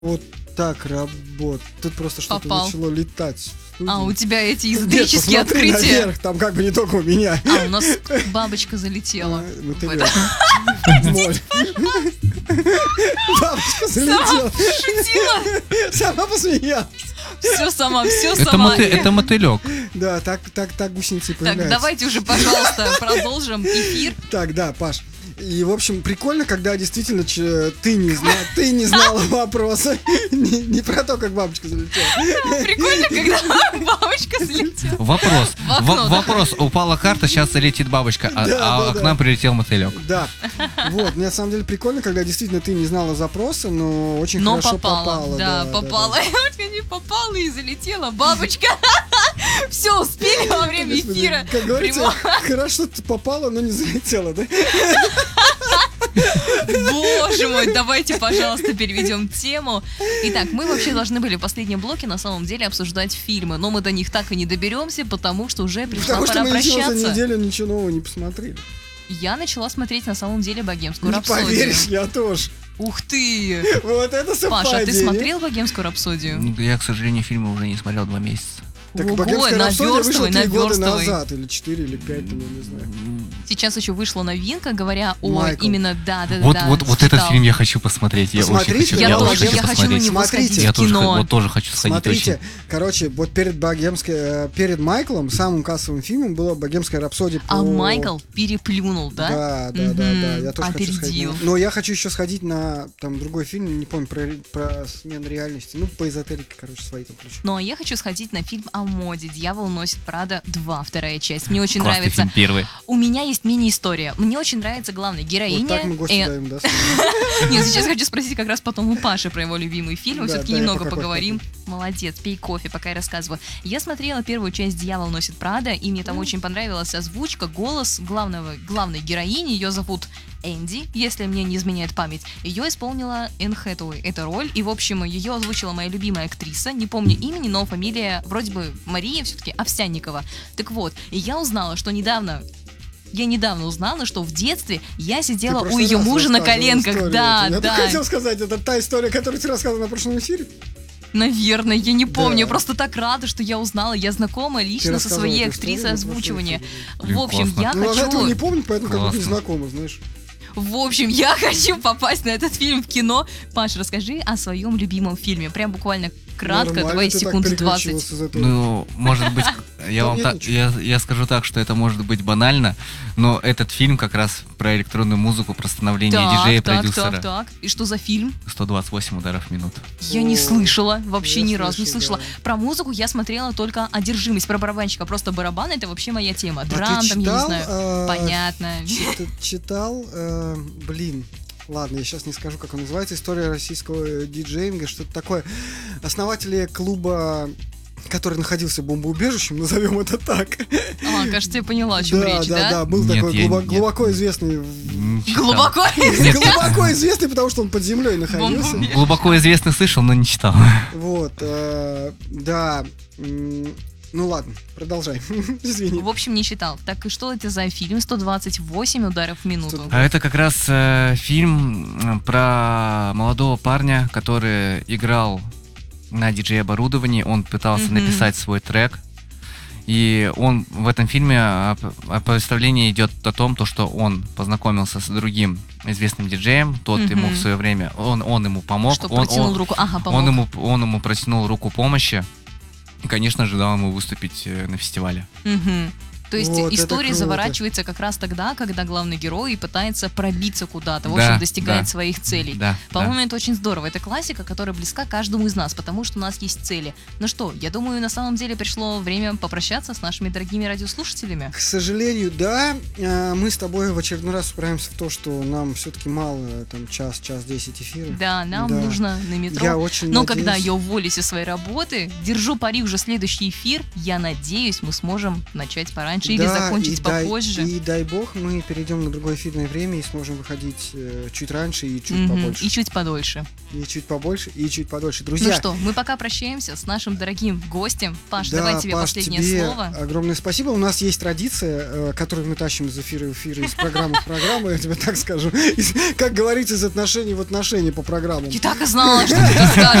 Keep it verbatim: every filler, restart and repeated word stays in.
Вот так работает. Тут просто что-то Попал. начало летать. А, у тебя эти Нет, эзотерические посмотри открытия. наверх, там как бы не только у меня. А, у нас бабочка залетела. А, вот в и это. Моль. Бабочка залетела. Шутила. Сама посмеялась. Все сама, все Это, сама. моты- это мотылек. Да, так, так, так гусеницы Так, появляются. давайте уже, пожалуйста, продолжим эфир. Так, да, Паш. И, в общем, прикольно, когда действительно че- ты не знал, ты не знала вопроса. Не, не про то, как бабочка залетела. Прикольно, когда бабочка залетела. Вопрос. В окно, В- да? вопрос. Упала карта, сейчас залетит бабочка, а, Да, а да, к да. нам прилетел мотылек. Да. Вот, на самом деле прикольно, когда действительно ты не знала запроса, но очень Но хорошо попала, попала. да, попала. да. Я не попала и залетела бабочка. Все, успели во время Господи, эфира. как говорится, Прямо- хорошо ты попала, но не залетела, да? Боже мой, давайте, пожалуйста, переведем тему. Итак, мы вообще должны были в последнем блоке на самом деле обсуждать фильмы, но мы до них так и не доберемся, потому что уже пришла Потому что пора мы ничего за прощаться. неделю ничего нового не посмотрели. Я начала смотреть на самом деле «Богемскую Не рапсодию». поверишь, я тоже. Ух ты! Вот это совпадение. Паша, а ты смотрел «Богемскую рапсодию»? Ну, Я, к сожалению, фильмы уже не смотрел два месяца. Так Ого, «Богемская рапсодия» вышла наверстывай, три года наверстывай. назад, или четыре, или пять, там, я не знаю. Сейчас еще вышла новинка, говоря о Майкл. именно, да, да, Вот, да. вот, вот этот читал. фильм я хочу посмотреть. Я очень Посмотрите, хочу, Я, Я тоже, очень очень я хочу на посмотреть. него Смотрите. сходить Я в тоже, кино. вот тоже хочу сходить Смотрите, очень. короче, вот перед Богемской, э, перед Майклом самым кассовым фильмом была «Богемская рапсодия». А по- Майкл переплюнул, да? Да, да, да, Мгм. да. Я тоже хочу сходить. Опередил. на- Но я хочу еще сходить на там другой фильм, не помню, про, ре- про смену реальности. Ну, по эзотерике, короче, свои там ключи. Ну, а я хочу сходить на фильм о моде «Дьявол носит Прада два», вторая часть. Мне очень Классный нравится. фильм, первый. У меня есть мини-история. Мне очень нравится главная героиня. Вот так мы гостю Э, даем, да? Нет, сейчас хочу спросить как раз потом у Паши про его любимый фильм. Мы Да, все-таки да, немного пока, пока, поговорим. Молодец, пей кофе, пока я рассказываю. Я смотрела первую часть «Дьявол носит Прада», и мне там очень понравилась озвучка, голос главного, главной героини. Ее зовут Энди, если мне не изменяет память. Ее исполнила Энн Хэтэуэй, эта роль. И, в общем, ее озвучила моя любимая актриса. Не помню имени, но фамилия вроде бы Мария все-таки Овсянникова. Так вот, и я узнала, что недавно... Я недавно узнала, что в детстве я Ты сидела в у прошлый ее раз мужа на рассказывала коленках. историю Да, эту. Я да. только хотел сказать, это та история, которую ты рассказывал на прошлом эфире. Наверное, я не помню. Да. Я просто так рада, что я узнала. Я знакома лично со рассказывала своей эту актрисой историю на прошлом озвучивания. эфире. Блин, В общем, классно. я Ну, она этого не хочу... помнит, поэтому как бы не Классно. знакома, знаешь. В общем, я хочу попасть на этот фильм в кино. Паш, расскажи о своем любимом фильме. Прям буквально кратко, Нормально давай ты так секунд двадцать. переключился за то. Ну, может быть, я Там вам нет так, ничего. я, я скажу так, что это может быть банально, но этот фильм как раз про электронную музыку, про становление диджея и Так, так, продюсера. так, так. И что за фильм? сто двадцать восемь ударов в минуту. Я не О, слышала, вообще я ни разу не слышал, слышала. да. Про музыку я смотрела только «Одержимость», про барабанщика. Просто барабан — это вообще моя тема. А Драм ты там, я не читал, знаю. э, Понятно. чит- Читал, э, блин, ладно, я сейчас не скажу, как он называется, «История российского диджеинга», что-то такое. Основатели клуба, который находился бомбоубежищем, назовем это так. А, кажется, я поняла, о чем Да, речь, да, да? да, был Нет, такой я- глубо- нет. глубоко известный. Не читал. Глубоко. Глубоко известный, потому что он под землей находился. Бомбоубежище. Глубоко известно слышал, но не читал. Вот, э, да. м, Ну ладно, продолжай. Извини. В общем, не читал. Так и что это за фильм? сто двадцать восемь ударов в минуту. А это как раз э, фильм э, про молодого парня, который играл на диджей-оборудовании. Он пытался Мгм. написать свой трек. И он в этом фильме а, п- а, представление идет о том, то, что он познакомился с другим известным диджеем. Тот Мгм. ему в свое время, он, он ему помог. Что он, протянул он- руку. Ага, помог. он ему, он ему протянул руку помощи. И, конечно же, дал ему выступить э, на фестивале. Мгм. То есть Вот, это история круто. заворачивается как раз тогда, когда главный герой пытается пробиться куда-то, в Да, общем, достигает да. своих целей. Да, По-моему, да. это очень здорово. Это классика, которая близка каждому из нас, потому что у нас есть цели. Ну что, я думаю, на самом деле пришло время попрощаться с нашими дорогими радиослушателями. К сожалению, да, э, мы с тобой в очередной раз упираемся в то, что нам все-таки мало, там, час, час десять эфиров. Да, нам Да. нужно на метро. Я очень Но надеюсь- когда я уволюсь из своей работы, держу пари уже следующий эфир, я надеюсь, мы сможем начать пораньше. пораньше или Да, закончить и дай- попозже. И дай бог, мы перейдем на другое эфирное время и сможем выходить э, чуть раньше и чуть Мгм, побольше. И чуть подольше. И чуть побольше, и чуть подольше. Ну Друзья, что, мы пока прощаемся с нашим дорогим гостем. Паш, да, давай тебе Паш, последнее тебе слово. огромное спасибо. У нас есть традиция, э, которую мы тащим из эфира в эфир, из программы в программу, я тебе так скажу. Из- как говорится, из отношений в отношения по программам. Я так и знала, что ты это скажешь.